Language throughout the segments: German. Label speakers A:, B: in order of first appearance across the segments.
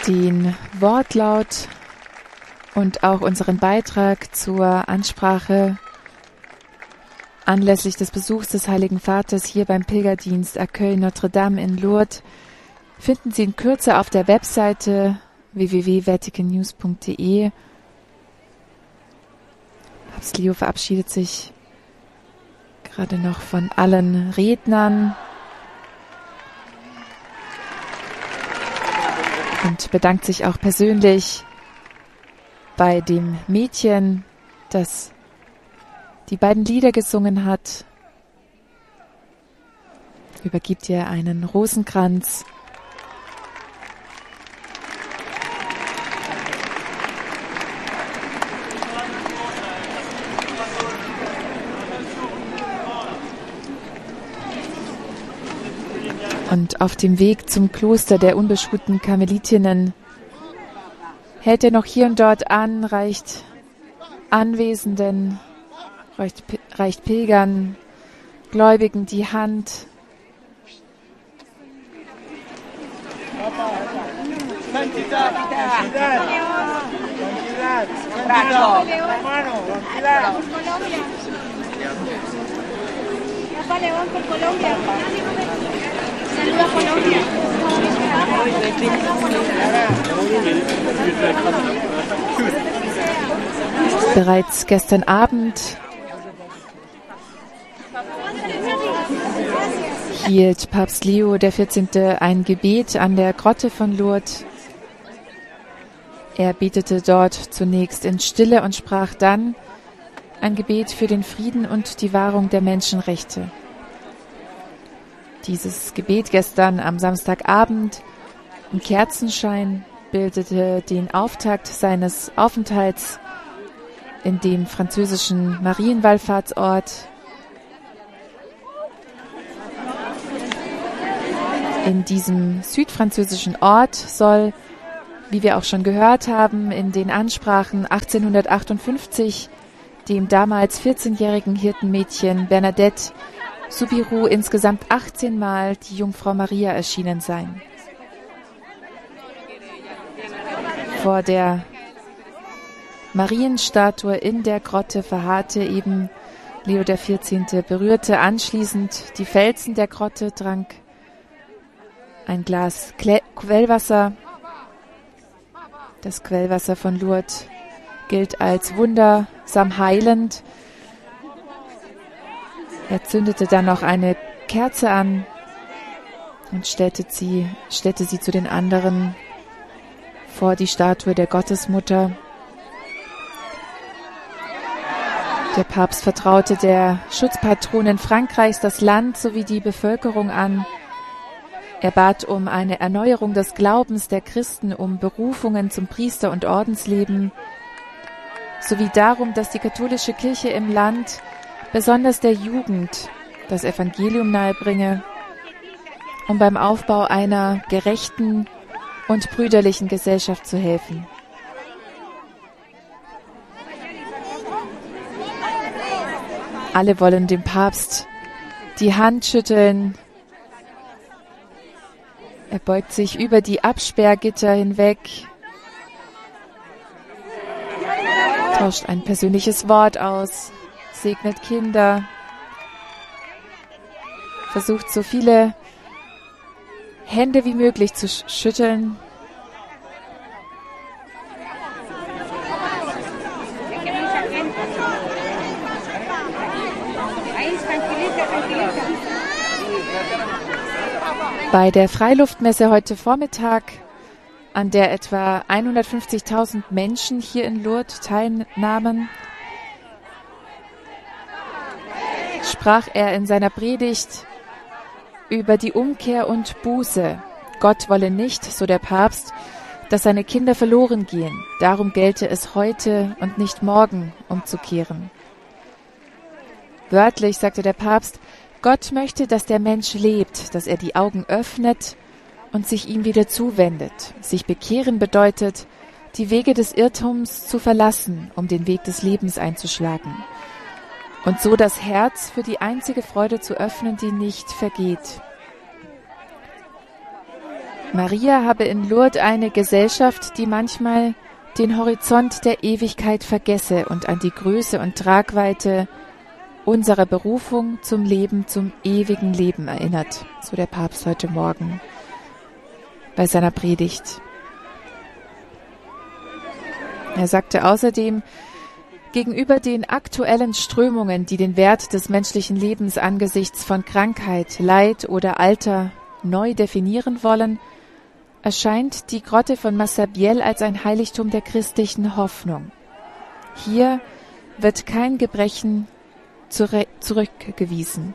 A: Den Wortlaut und auch unseren Beitrag zur Ansprache anlässlich des Besuchs des Heiligen Vaters hier beim Pilgerdienst Accueil Notre-Dame in Lourdes finden Sie in Kürze auf der Webseite www.vaticannews.de. Papst Leo verabschiedet sich gerade noch von allen Rednern und bedankt sich auch persönlich bei dem Mädchen, das die beiden Lieder gesungen hat. Übergibt ihr einen Rosenkranz. Und auf dem Weg zum Kloster der unbeschuhten Karmelitinnen hält er noch hier und dort an, reicht Anwesenden, reicht Pilgern, Gläubigen die Hand. Bereits gestern Abend hielt Papst Leo XIV. Ein Gebet an der Grotte von Lourdes. Er betete dort zunächst in Stille und sprach dann ein Gebet für den Frieden und die Wahrung der Menschenrechte. Dieses Gebet gestern am Samstagabend im Kerzenschein bildete den Auftakt seines Aufenthalts in dem französischen Marienwallfahrtsort. In diesem südfranzösischen Ort soll, wie wir auch schon gehört haben, in den Ansprachen 1858 dem damals 14-jährigen Hirtenmädchen Bernadette Soubirous insgesamt 18 Mal die Jungfrau Maria erschienen sein. Vor der Marienstatue in der Grotte verharrte eben Leo XIV., berührte anschließend die Felsen der Grotte, trank ein Glas Quellwasser. Das Quellwasser von Lourdes gilt als wundersam heilend. Er zündete dann noch eine Kerze an und stellte sie zu den anderen vor die Statue der Gottesmutter. Der Papst vertraute der Schutzpatronin Frankreichs das Land sowie die Bevölkerung an. Er bat um eine Erneuerung des Glaubens der Christen, um Berufungen zum Priester- und Ordensleben, sowie darum, dass die katholische Kirche im Land, besonders der Jugend, das Evangelium nahebringe, um beim Aufbau einer gerechten und brüderlichen Gesellschaft zu helfen. Alle wollen dem Papst die Hand schütteln. Er beugt sich über die Absperrgitter hinweg, tauscht ein persönliches Wort aus, segnet Kinder, versucht so viele Hände wie möglich zu schütteln. Bei der Freiluftmesse heute Vormittag, an der etwa 150.000 Menschen hier in Lourdes teilnahmen, sprach er in seiner Predigt über die Umkehr und Buße. Gott wolle nicht, so der Papst, dass seine Kinder verloren gehen. Darum gelte es heute und nicht morgen umzukehren. Wörtlich sagte der Papst, Gott möchte, dass der Mensch lebt, dass er die Augen öffnet und sich ihm wieder zuwendet. Sich bekehren bedeutet, die Wege des Irrtums zu verlassen, um den Weg des Lebens einzuschlagen. Und so das Herz für die einzige Freude zu öffnen, die nicht vergeht. Maria habe in Lourdes eine Gesellschaft, die manchmal den Horizont der Ewigkeit vergesse und an die Größe und Tragweite unserer Berufung zum Leben, zum ewigen Leben erinnert, so der Papst heute Morgen bei seiner Predigt. Er sagte außerdem, gegenüber den aktuellen Strömungen, die den Wert des menschlichen Lebens angesichts von Krankheit, Leid oder Alter neu definieren wollen, erscheint die Grotte von Massabielle als ein Heiligtum der christlichen Hoffnung. Hier wird kein Gebrechen zurückgewiesen.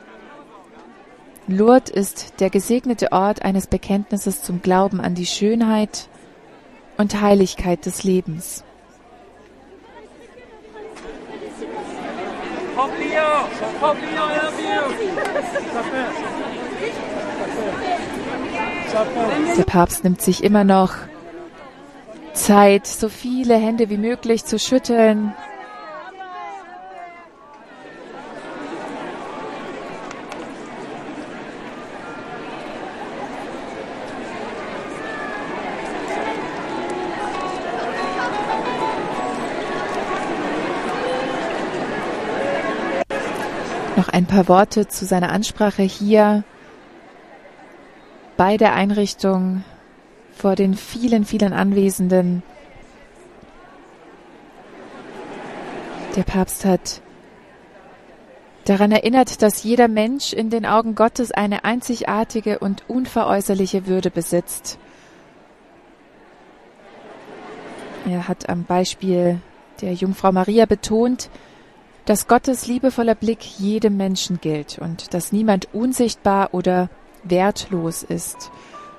A: Lourdes ist der gesegnete Ort eines Bekenntnisses zum Glauben an die Schönheit und Heiligkeit des Lebens. Der Papst nimmt sich immer noch Zeit, so viele Hände wie möglich zu schütteln. Noch ein paar Worte zu seiner Ansprache hier bei der Einrichtung vor den vielen, vielen Anwesenden. Der Papst hat daran erinnert, dass jeder Mensch in den Augen Gottes eine einzigartige und unveräußerliche Würde besitzt. Er hat am Beispiel der Jungfrau Maria betont, dass Gottes liebevoller Blick jedem Menschen gilt und dass niemand unsichtbar oder wertlos ist.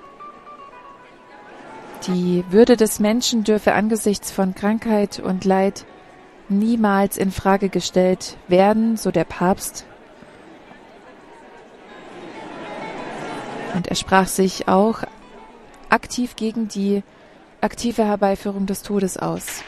A: Die Würde des Menschen dürfe angesichts von Krankheit und Leid niemals in Frage gestellt werden, so der Papst. Und er sprach sich auch aktiv gegen die aktive Herbeiführung des Todes aus.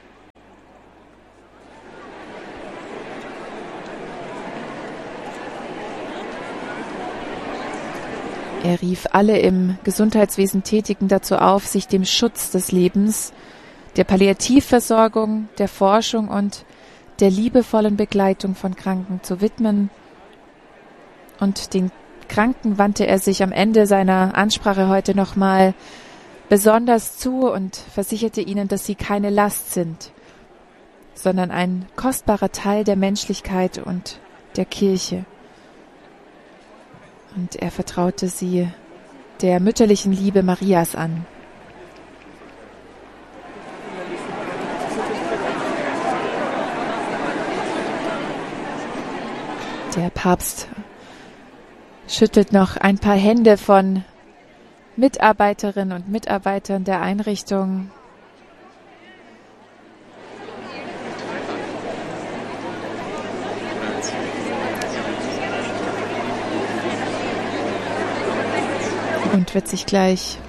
A: Er rief alle im Gesundheitswesen Tätigen dazu auf, sich dem Schutz des Lebens, der Palliativversorgung, der Forschung und der liebevollen Begleitung von Kranken zu widmen. Und den Kranken wandte er sich am Ende seiner Ansprache heute nochmal besonders zu und versicherte ihnen, dass sie keine Last sind, sondern ein kostbarer Teil der Menschlichkeit und der Kirche. Und er vertraute sie der mütterlichen Liebe Marias an. Der Papst schüttelt noch ein paar Hände von Mitarbeiterinnen und Mitarbeitern der Einrichtung. Und wird sich gleich